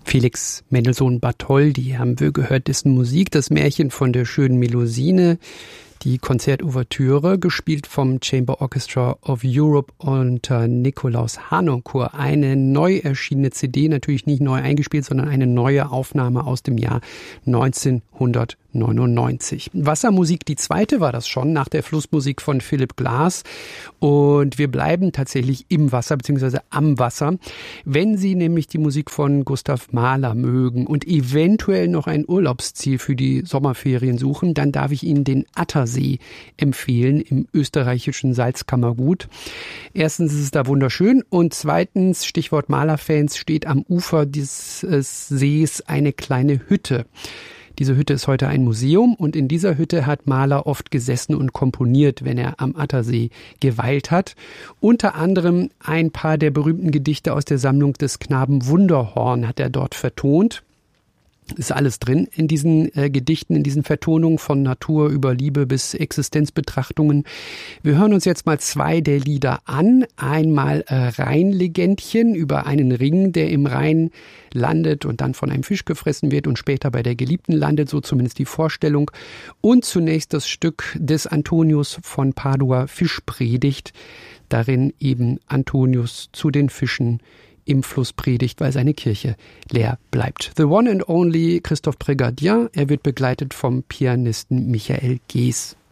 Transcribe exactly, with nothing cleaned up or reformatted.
Felix Mendelssohn Bartholdy haben wir gehört, dessen Musik, das Märchen von der schönen Melusine, die Konzertouvertüre, gespielt vom Chamber Orchestra of Europe unter Nikolaus Harnoncourt. Eine neu erschienene C D, natürlich nicht neu eingespielt, sondern eine neue Aufnahme aus dem Jahr neunzehnhundertneunundneunzig. Wassermusik, die zweite war das schon, nach der Flussmusik von Philip Glass. Und wir bleiben tatsächlich im Wasser, beziehungsweise am Wasser. Wenn Sie nämlich die Musik von Gustav Mahler mögen und eventuell noch ein Urlaubsziel für die Sommerferien suchen, dann darf ich Ihnen den Attersee empfehlen im österreichischen Salzkammergut. Erstens ist es da wunderschön und zweitens, Stichwort Malerfans, steht am Ufer dieses Sees eine kleine Hütte. Diese Hütte ist heute ein Museum und in dieser Hütte hat Mahler oft gesessen und komponiert, wenn er am Attersee geweilt hat. Unter anderem ein paar der berühmten Gedichte aus der Sammlung des Knaben Wunderhorn hat er dort vertont. Ist alles drin in diesen äh, Gedichten, in diesen Vertonungen von Natur über Liebe bis Existenzbetrachtungen. Wir hören uns jetzt mal zwei der Lieder an. Einmal äh, Rheinlegendchen über einen Ring, der im Rhein landet und dann von einem Fisch gefressen wird und später bei der Geliebten landet, so zumindest die Vorstellung. Und zunächst das Stück des Antonius von Padua, Fischpredigt. Darin eben Antonius zu den Fischen im Fluss predigt, weil seine Kirche leer bleibt. The one and only Christophe Prégardien. Er wird begleitet vom Pianisten Michael Gees.